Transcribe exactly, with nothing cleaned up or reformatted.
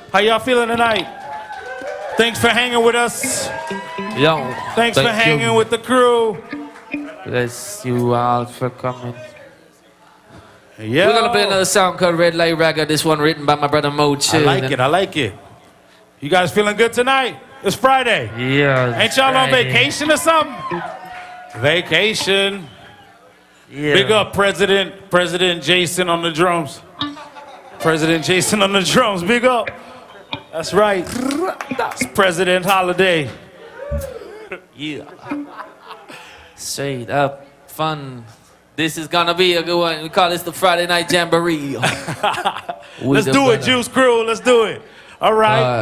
How y'all feeling tonight? Thanks for hanging with us. Yo, Thanks thank for hanging you. with the crew. Bless you all for coming. Yeah. We're gonna play another song called Red Light Ragga. This one written by my brother Mo I Chill. like it. I like it. You guys feeling good tonight? It's Friday. Yeah. Ain't y'all on vacation or something? Vacation. Yeah. Big up President President Jason on the drums. President Jason on the drums. Big up. That's right. It's President Holiday. Yeah. Straight up fun. This is gonna be a good one. We call this the Friday Night Jamboree. Let's do it, Juice Crew. Let's do it. All right. Uh,